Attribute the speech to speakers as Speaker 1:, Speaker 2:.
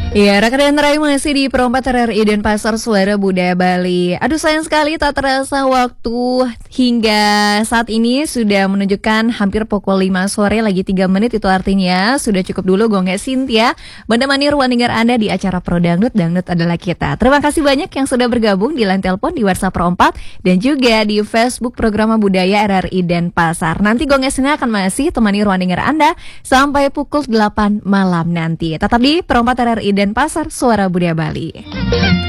Speaker 1: Iya, rekan dan Rai masih di Perompak RRI Denpasar Suara Budaya Bali. Aduh, sayang sekali tak terasa waktu hingga saat ini sudah menunjukkan hampir pukul 5 sore lagi 3 menit. Itu artinya sudah cukup dulu Gongnya Cynthia menemani ruang dengar Anda di acara Pro Dangdut. Dangdut adalah kita. Terima kasih banyak yang sudah bergabung di line telepon di WhatsApp Perompak dan juga di Facebook Program Budaya RRI Denpasar. Nanti Gongnya Cynthia akan masih temani ruang dengar Anda sampai pukul 8 malam nanti. Tetap di Perompak RRI Denpasar, Suara Budaya Bali.